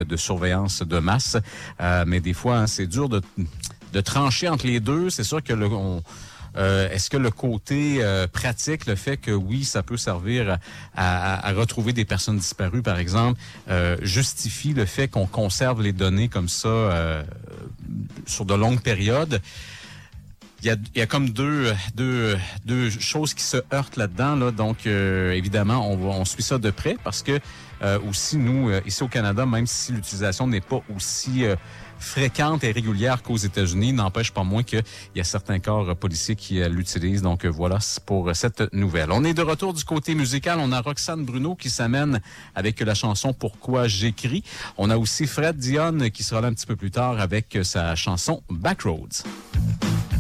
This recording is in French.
de surveillance de masse. Mais des fois, hein, c'est dur de trancher entre les deux. C'est sûr que est-ce que le côté pratique, le fait que oui, ça peut servir à retrouver des personnes disparues, par exemple, justifie le fait qu'on conserve les données comme ça sur de longues périodes? Il y a comme deux choses qui se heurtent là-dedans, là. Donc, évidemment, on suit ça de près parce que aussi, nous, ici au Canada, même si l'utilisation n'est pas aussi fréquente et régulière qu'aux États-Unis, n'empêche pas moins qu'il y a certains corps policiers qui l'utilisent. Donc, voilà pour cette nouvelle. On est de retour du côté musical. On a Roxane Bruno qui s'amène avec la chanson « Pourquoi j'écris ». On a aussi Fred Dionne qui sera là un petit peu plus tard avec sa chanson « Backroads ».